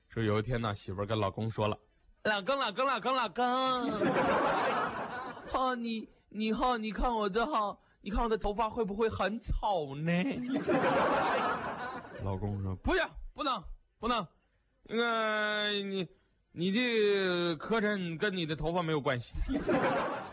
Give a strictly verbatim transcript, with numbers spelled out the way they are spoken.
说有一天呢，媳妇儿跟老公说了：“老公，老公，老公，老公，哈，你你哈，你看我这哈，你看我的头发会不会很丑呢？”老公说：“不要，不能，不能，那个你你的磕碜跟你的头发没有关系。”